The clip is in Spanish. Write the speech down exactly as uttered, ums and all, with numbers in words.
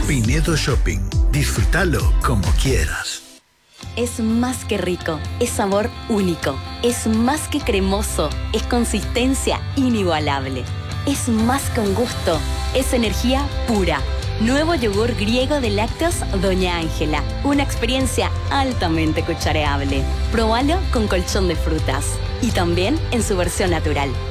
Pinedo Shopping. Disfrútalo como quieras. Es más que rico, es sabor único, es más que cremoso, es consistencia inigualable, es más que un gusto, es energía pura. Nuevo yogur griego de lácteos Doña Ángela, una experiencia altamente cuchareable. Probalo con colchón de frutas y también en su versión natural.